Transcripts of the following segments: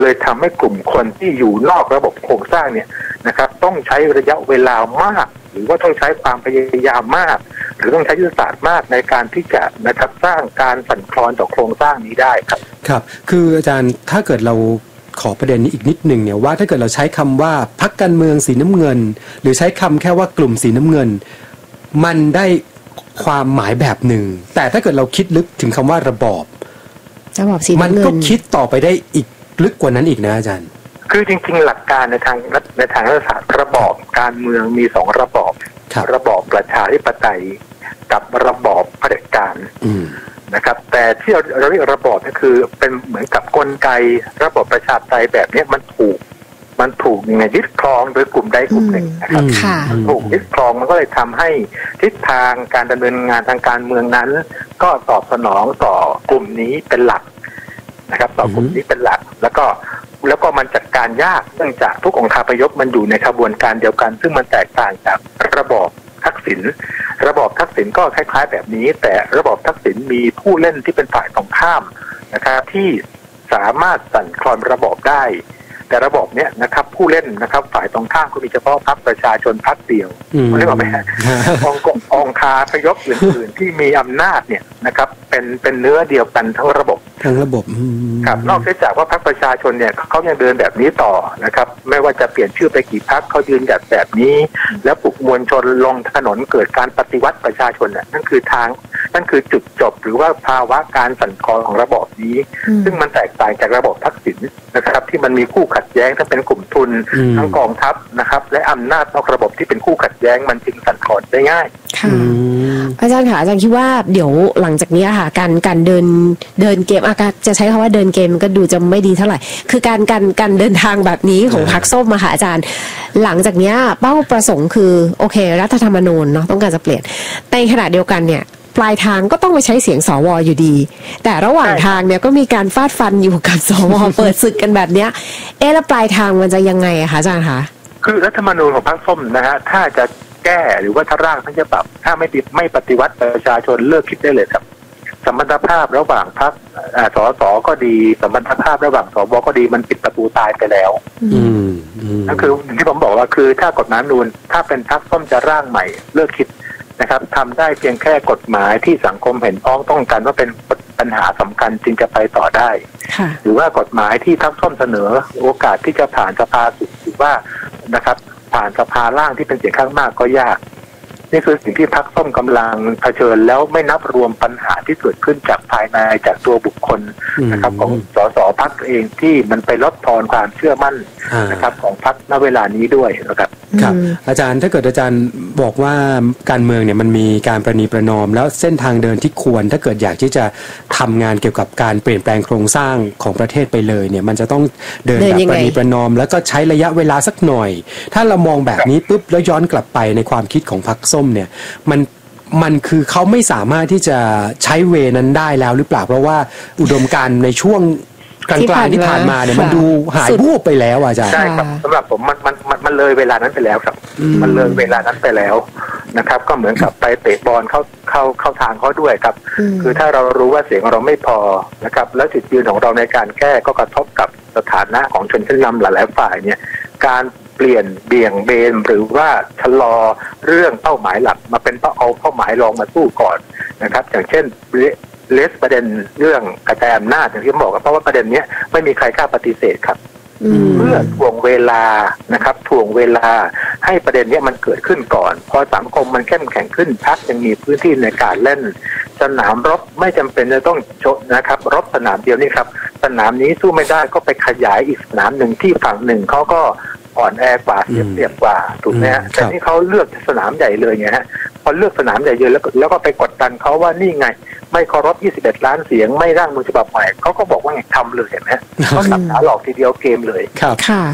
เลยทำให้กลุ่มคนที่อยู่นอกระบบโครงสร้างเนี่ยนะครับต้องใช้ระยะเวลามากหรือว่าต้องใช้ความพยายามมากหรือต้องใช้ยุทธศาสตร์มากในการที่จะนะครับสร้างการสั่นคลอนต่อโครงสร้างนี้ได้ครับครับคืออาจารย์ถ้าเกิดเราขอประเด็นนี้อีกนิดหนึ่งเนี่ยว่าถ้าเกิดเราใช้คำว่าพรรคการเมืองสีน้ำเงินหรือใช้คำแค่ว่ากลุ่มสีน้ำเงินมันได้ความหมายแบบหนึ่งแต่ถ้าเกิดเราคิดลึกถึงคำว่าระบอบสีน้ำเงินมันก็คิดต่อไปได้อีกลึกกว่านั้นอีกนะอาจารย์คือจริงๆหลักการในทางรัฐศาสตร์ระบอบการเมืองมี2ระบอบระบอบประชาธิปไตยกับระบอบเผด็จการนะครับแต่ที่เราเรียกระบอบก็คือเป็นเหมือนกับกลไกระบบประชาธิปไตยแบบนี้มันถูกยึดครองโดยกลุ่มใดกลุ่มหนึ่งนะครับถูกยึดครองมันก็เลยทำให้ทิศทางการดำเนินงานทางการเมืองนั้นก็ตอบสนองต่อกลุ่มนี้เป็นหลักนะครับต่อกลุ่มนี้เป็นหลักแล้วก็มันจัดการยากเนื่องจากทุกองค์คาพยพมันอยู่ในขบวนการเดียวกันซึ่งมันแตกต่างจากระบอบทักษิณก็คล้ายๆแบบนี้แต่ระบอบทักษิณมีผู้เล่นที่เป็นฝ่ายตรงข้ามนะครับที่สามารถสั่นคลอนระบอบได้แต่ระบบเนี้ยนะครับผู้เล่นนะครับฝ่ายตรงข้ามก็มีเฉพาะพรรคประชาชนพรรคเดียวไม่ได้บอกไหมฮะองค์คาพยพอื่นๆที่มีอำนาจเนี่ยนะครับเป็นเนื้อเดียวกันทั้งระบบครับนอกจากว่าพรรคประชาชนเนี่ยเขายังเดินแบบนี้ต่อนะครับไม่ว่าจะเปลี่ยนชื่อไปกี่พรรคเขายืนหยัดแบบนี้แล้วปลุกมวลชนลงถนนเกิดการปฏิวัติประชาชนเนี่ยนั่นคือจุดจบหรือว่าภาวะการสั่นคลอนของระบอบนี้ซึ่งมันแตกต่างจากระบบทักษิณนะครับที่มันมีคู่ขัดแย้งทั้งเป็นกลุ่มทุนทั้งกองทัพนะครับและอำนาจนอกระบบที่เป็นคู่ขัดแย้งมันจึงสั่นคลอนได้ง่ายอาจารย์ค่ะอาจารย์คิดว่าเดี๋ยวหลังจากนี้ค่ะการเดินเกมจะใช้คำว่าเดินเกมก็ดูจะไม่ดีเท่าไหร่คือการเดินทางแบบนี้ของพรรคส้มมาค่ะอาจารย์หลังจากนี้เป้าประสงค์คือโอเครัฐธรรมนูญเนาะต้องการจะเปลี่ยนในขณะเดียวกันเนี่ยปลายทางก็ต้องไปใช้เสียงสวอยู่ดีแต่ระหว่างทางเนี่ยก็มีการฟาดฟันอยู่กับสวเปิดศึกกันแบบเนี้ยแล้วปลายทางมันจะยังไงอะคะอาจารย์คะคือรัฐธรรมนูญของพรรคส้มนะฮะถ้าจะแก้หรือว่าถ้าร่างทั้งฉบับถ้าไม่ปฏิวัติประชาชนเลิกคิดได้เลยครับสมรรถภาพระหว่างพรรคสสก็ดีสมรรถภาพระหว่างสวก็ดีมันปิดประตูตายไปแล้วนั่นคือที่ผมบอกว่าคือถ้ากฎหมายนูนถ้าเป็นพรรคส้มจะร่างใหม่เลิกคิดนะครับทำได้เพียงแค่กฎหมายที่สังคมเห็นพ้องต้องกันว่าเป็นปัญหาสำคัญจึงจะไปต่อได้หรือว่ากฎหมายที่พรรคส้มเสนอโอกาสที่จะผ่านสภาสูงหรือว่านะครับผ่านสภาล่างที่เป็นเสียงข้างมากก็ยากนี่คือสิ่งที่พรรคส้มกำลังเผชิญแล้วไม่นับรวมปัญหาที่เกิดขึ้นจากภายในจากตัวบุคคลนะครับของสสพรรคเองที่มันไปลดทอนความเชื่อมั่นนะครับของพรรคณเวลานี้ด้วยนะครับครับอาจารย์ถ้าเกิดอาจารย์บอกว่าการเมืองเนี่ยมันมีการประนีประนอมแล้วเส้นทางเดินที่ควรถ้าเกิดอยากที่จะทำงานเกี่ยวกับการเปลี่ยนแปลงโครงสร้างของประเทศไปเลยเนี่ยมันจะต้องเดินแบบประนีประนอมแล้วก็ใช้ระยะเวลาสักหน่อยถ้าเรามองแบบนี้ปุ๊บแล้วย้อนกลับไปในความคิดของพรรคส้มเนี่ยมันคือเขาไม่สามารถที่จะใช้เวนั้นได้แล้วหรือเปล่าเพราะว่าอุดมการณ์ในช่วงกลางๆที่ผ่านมาเนี่ยมันดูหายวูบไปแล้วอาจารย์ใช่ครับสำหรับผมมันเลยเวลานั้นไปแล้วครับมันเลยเวลานั้นไปแล้วนะครับก็เหมือนกับไปเตะบอลเข้าทางเขาด้วยครับคือถ้าเรารู้ว่าเสียงเราไม่พอนะครับแล้วจุดยืนของเราในการแก้ก็กระทบกับสถานะของชนชั้นนำหลายๆฝ่ายเนี่ยการเปลี่ยนเบี่ยงเบนหรือว่าชะลอเรื่องเป้าหมายหลักมาเป็นเอาเป้าหมายรองมาสู้ก่อนนะครับอย่างเช่นเลสประเด็นเรื่องกระจายอำนาจอย่างที่ผมบอกเพราะว่าประเด็นนี้ไม่มีใครกล้าปฏิเสธครับเพื่อถ่วงเวลานะครับถ่วงเวลาให้ประเด็นนี้มันเกิดขึ้นก่อนพอสังคมมันเข้มแข็งขึ้นพรรคยังมีพื้นที่ในการเล่นสนามรบไม่จำเป็นจะต้องโชว์นะครับรบสนามเดียวนี่ครับสนามนี้สู้ไม่ได้ก็ไปขยายอีกสนามหนึ่งที่ฝั่งหนึ่งเขาก็อ่อนแอกว่าเสียบกว่าถูกไหมฮะแต่ที่เขาเลือกสนามใหญ่เลยไงฮะพอเลือกสนามใหญ่เยอะแล้วก็ไปกดดันเขาว่านี่ไงไม่เคารพ21 ล้านเสียงไม่ร่างรัฐธรรมนูญฉบับใหม่เขาก็บอกว่าไงทำเลยเห็นไหมเขาสับขาหลอกทีเดียวเกมเลยค่ะ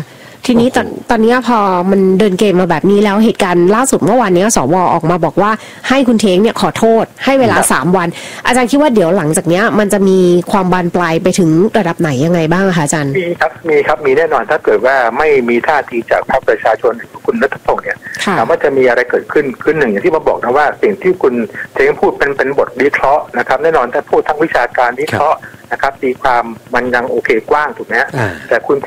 ทีนี้ตอนนี้พอมันเดินเกมมาแบบนี้แล้วเหตุการณ์ล่าสุดเมื่อวานนี้สวออกมาบอกว่าให้คุณเท้งเนี่ยขอโทษให้เวลา3 วันอาจารย์คิดว่าเดี๋ยวหลังจากนี้มันจะมีความบานปลายไปถึงระดับไหนยังไงบ้างคะอาจารย์มีแน่นอนถ้าเกิดว่าไม่มีท่าทีจากพรรคประชาชนคุณณัฐพงศ์เนี่ยถามว่าจะมีอะไรเกิดขึ้นหนึ่งอย่างที่มาบอกนะว่าสิ่งที่คุณเท้งพูดเป็นบทวิเคราะห์นะครับแน่นอนถ้าพูดทั้งวิชาการวิเคราะห์นะครับตีความมันยังโอเคกว้างถูกไหมแต่คุณ